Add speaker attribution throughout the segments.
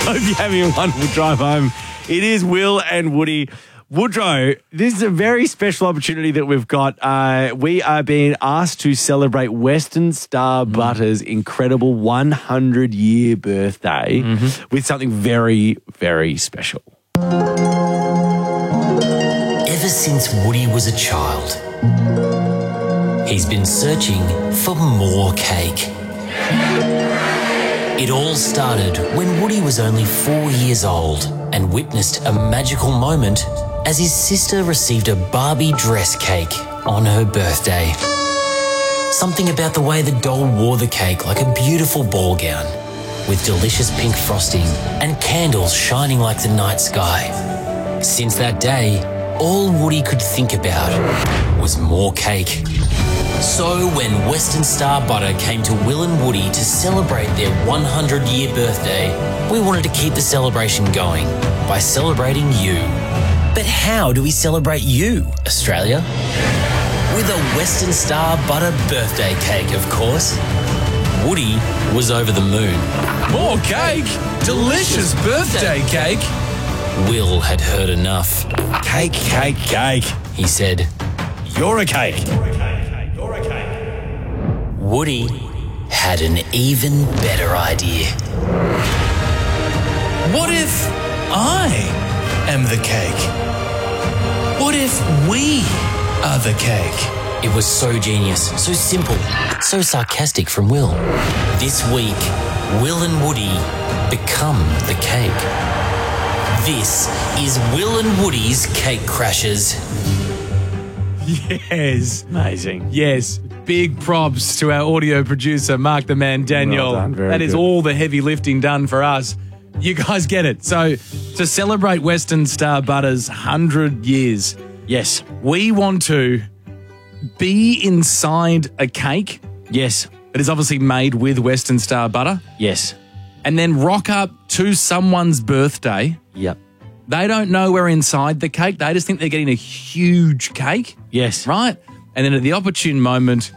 Speaker 1: Hope you're having a wonderful drive home. It is Will and Woody. Woodrow, this is a very special opportunity that we've got. We are being asked to celebrate Western Star Butter's incredible 100-year birthday with something very, very special.
Speaker 2: Ever since Woody was a child, he's been searching for more cake. It all started when Woody was only 4 years old and witnessed a magical moment as his sister received a Barbie dress cake on her birthday. Something about the way the doll wore the cake like a beautiful ball gown with delicious pink frosting and candles shining like the night sky. Since that day, all Woody could think about was more cake. So when Western Star Butter came to Will and Woody to celebrate their 100-year birthday, we wanted to keep the celebration going by celebrating you. But how do we celebrate you, Australia? With a Western Star Butter birthday cake, of course. Woody was over the moon.
Speaker 3: More cake? Delicious birthday cake?
Speaker 2: Will had heard enough.
Speaker 1: Cake, cake, cake.
Speaker 2: He said,
Speaker 1: You're a cake.
Speaker 2: Woody had an even better idea.
Speaker 3: What if I am the cake? What if we are the cake?
Speaker 2: It was so genius, so simple, so sarcastic from Will. This week, Will and Woody become the cake. This is Will and Woody's Cake Crashers.
Speaker 3: Yes.
Speaker 1: Amazing.
Speaker 3: Yes. Big props to our audio producer, Mark the Man Daniel.
Speaker 1: Well done, very
Speaker 3: that is
Speaker 1: good.
Speaker 3: all the heavy lifting done for us. You guys get it. So to celebrate Western Star Butter's 100 years,
Speaker 1: Yes.
Speaker 3: we want to be inside a cake
Speaker 1: Yes.
Speaker 3: that is obviously made with Western Star Butter
Speaker 1: Yes.
Speaker 3: and then rock up to someone's birthday.
Speaker 1: Yep.
Speaker 3: They don't know we're inside the cake. They just think they're getting a huge cake.
Speaker 1: Yes.
Speaker 3: Right? And then at the opportune moment,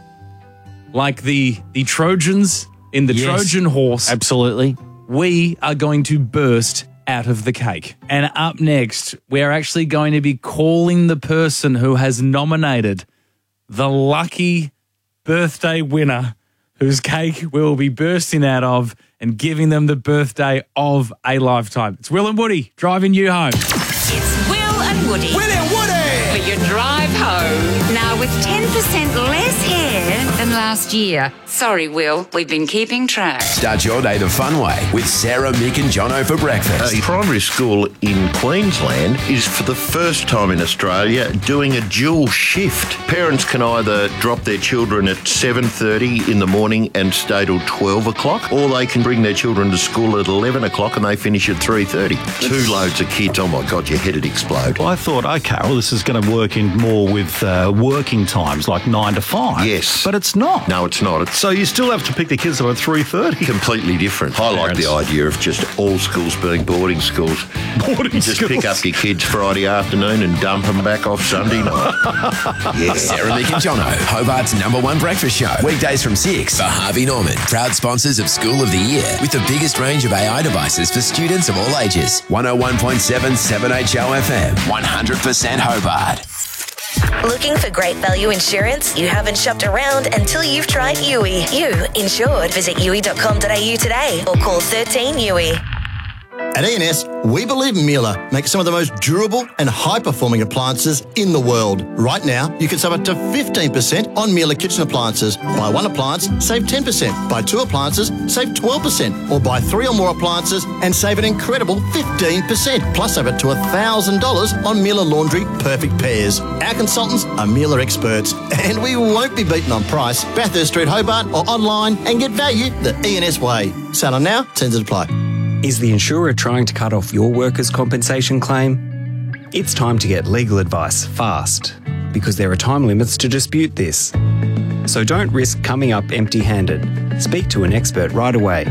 Speaker 3: like the Trojans in the
Speaker 1: Yes.
Speaker 3: Trojan horse,
Speaker 1: Absolutely.
Speaker 3: we are going to burst out of the cake. And up next, we're actually going to be calling the person who has nominated the lucky birthday winner whose cake we will be bursting out of and giving them the birthday of a lifetime. It's Will and Woody driving you home.
Speaker 4: It's Will and Woody
Speaker 3: Will and Woody!
Speaker 4: for your drive home. Now with 10% less hair than last year. Sorry, Will, we've been keeping track.
Speaker 5: Start your day the fun way with Sarah, Mick and Jono for breakfast.
Speaker 6: A primary school in Queensland is for the first time in Australia doing a dual shift. Parents can either drop their children at 7:30 in the morning and stay till 12 o'clock, or they can bring their children to school at 11 o'clock and they finish at 3:30. 2 loads of kids. Oh my God, your head would explode.
Speaker 7: I thought, okay, well, this is going to work in more with working times, like 9 to 5.
Speaker 6: Yes.
Speaker 7: But it's not.
Speaker 6: No, it's not. It's
Speaker 7: So you still have to pick the kids up at 3:30.
Speaker 6: completely different. I like the idea of just all schools being boarding schools.
Speaker 7: Boarding
Speaker 6: Just
Speaker 7: schools.
Speaker 6: pick up your kids Friday afternoon and dump them back off Sunday night. Yeah.
Speaker 5: Sarah, Mick and Jono, Hobart's #1 breakfast show. Weekdays from 6 for Harvey Norman, proud sponsors of School of the Year with the biggest range of AI devices for students of all ages. 101.7 7HO FM, 100% Hobart.
Speaker 8: Looking for great value insurance? You haven't shopped around until you've tried Yui. You insured. Visit yui.com.au today or call 13 Yui.
Speaker 9: At E&S, we believe Miele makes some of the most durable and high-performing appliances in the world. Right now, you can save up to 15% on Miele kitchen appliances. Buy one appliance, save 10%. Buy two appliances, save 12%. Or buy 3 or more appliances and save an incredible 15%. Plus over to $1,000 on Miele Laundry Perfect Pairs. Our consultants are Miele experts, and we won't be beaten on price. Bathurst Street, Hobart, or online and get value the E&S way. Sound on now, terms apply.
Speaker 10: Is the insurer trying to cut off your workers' compensation claim? It's time to get legal advice fast, because there are time limits to dispute this. So don't risk coming up empty-handed. Speak to an expert right away.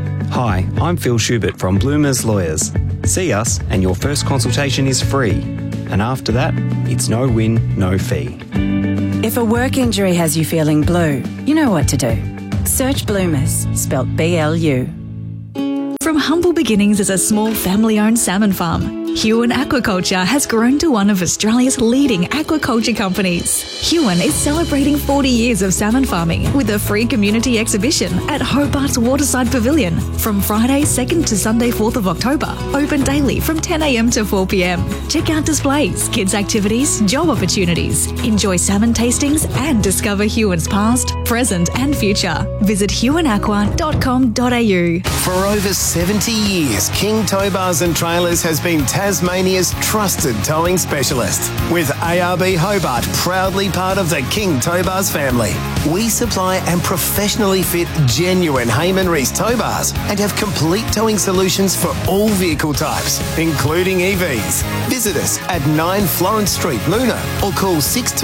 Speaker 10: Hi, I'm Phil Schubert from Bloomers Lawyers. See us and your first consultation is free. And after that, it's no win, no fee.
Speaker 11: If a work injury has you feeling blue, you know what to do. Search Bloomers, spelt BLU.
Speaker 12: From From humble beginnings as a small family-owned salmon farm, Huon Aquaculture has grown to one of Australia's leading aquaculture companies. Huon is celebrating 40 years of salmon farming with a free community exhibition at Hobart's Waterside Pavilion from Friday 2nd to Sunday 4th of October, open daily from 10 a.m. to 4 p.m. Check out displays, kids activities, job opportunities, enjoy salmon tastings and discover Huon's past, present and future. Visit huonaqua.com.au.
Speaker 13: For over 70 years, King Tow Bars and Trailers has been Tasmania's trusted towing specialist, with ARB Hobart proudly part of the King Tow Bars family. We supply and professionally fit genuine Heyman Reese tow bars and have complete towing solutions for all vehicle types, including EVs. Visit us at 9 Florence Street, Luna, or call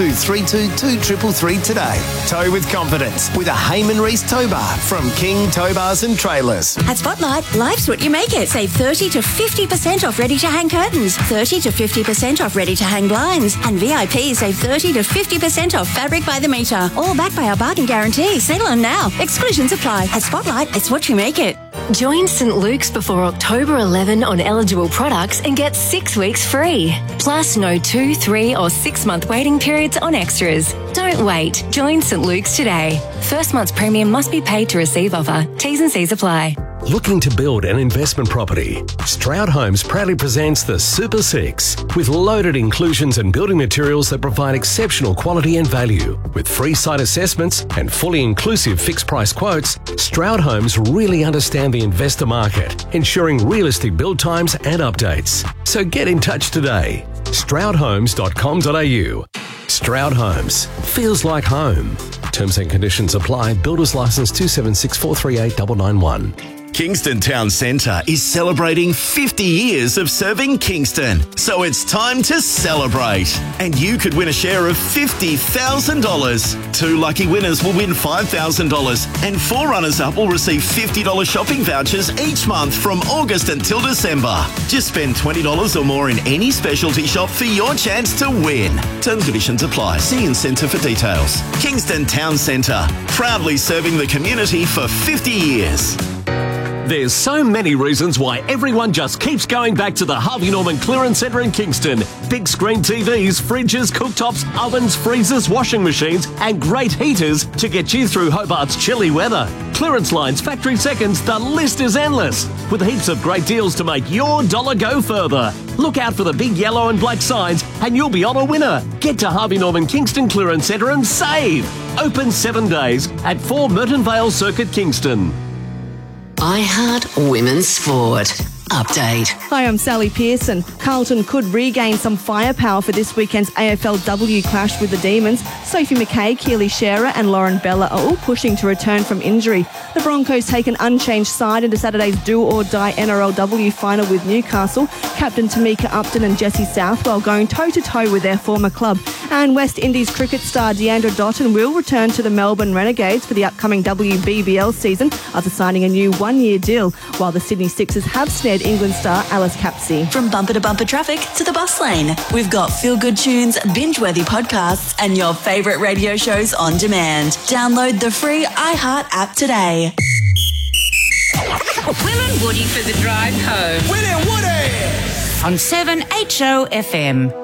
Speaker 13: 6232 today. Tow with confidence with a Heyman Reese tow bar from King Tow Bars and Trailers.
Speaker 14: At Spotlight, life's what you make it. Save 30 to 50% off ready-to-hang curtains, 30 to 50% off ready-to-hang blinds, and VIP save 30 to 50% off fabric by the metre. All backed by our bargain guarantee. Settle on now. Exclusions apply. At Spotlight, it's what you make it.
Speaker 15: Join St. Luke's before October 11 on eligible products and get 6 weeks free. Plus no 2, 3 or 6 month waiting periods on extras. Don't wait. Join St. Luke's today. First month's premium must be paid to receive offer. T's and C's apply.
Speaker 16: Looking to build an investment property? Stroud Homes proudly presents the Super 6 with loaded inclusions and building materials that provide exceptional quality and value. With free site assessments and fully inclusive fixed price quotes, Stroud Homes really understand the investor market, ensuring realistic build times and updates. So get in touch today. stroudhomes.com.au. Stroud Homes. Feels like home. Terms and conditions apply. Builder's license 276438991.
Speaker 17: Kingston Town Centre is celebrating 50 years of serving Kingston, so it's time to celebrate. And you could win a share of $50,000. 2 lucky winners will win $5,000 and 4 runners-up will receive $50 shopping vouchers each month from August until December. Just spend $20 or more in any specialty shop for your chance to win. Terms and conditions apply. See Incentive for details. Kingston Town Centre, proudly serving the community for 50 years.
Speaker 18: There's so many reasons why everyone just keeps going back to the Harvey Norman Clearance Centre in Kingston. Big screen TVs, fridges, cooktops, ovens, freezers, washing machines and great heaters to get you through Hobart's chilly weather. Clearance lines, factory seconds, the list is endless. With heaps of great deals to make your dollar go further. Look out for the big yellow and black signs and you'll be on a winner. Get to Harvey Norman Kingston Clearance Centre and save. Open 7 days at 4 Merton Vale Circuit, Kingston.
Speaker 19: iHeart Women's Sport. Update.
Speaker 20: Hi, I'm Sally Pearson. Carlton could regain some firepower for this weekend's AFLW clash with the Demons. Sophie McKay, Keely Shearer and Lauren Bella are all pushing to return from injury. The Broncos take an unchanged side into Saturday's do-or-die NRLW final with Newcastle. Captain Tamika Upton and Jessie Southwell going toe-to-toe with their former club. And West Indies cricket star Deandra Dottin will return to the Melbourne Renegades for the upcoming WBBL season after signing a new 1-year deal, while the Sydney Sixers have snared England star Alice Capsey.
Speaker 21: From bumper to bumper traffic to the bus lane, we've got feel-good tunes, binge-worthy podcasts and your favourite radio shows on demand. Download the free iHeart app today.
Speaker 4: Will and Woody for the drive home.
Speaker 22: Will and Woody!
Speaker 4: On 7HO FM.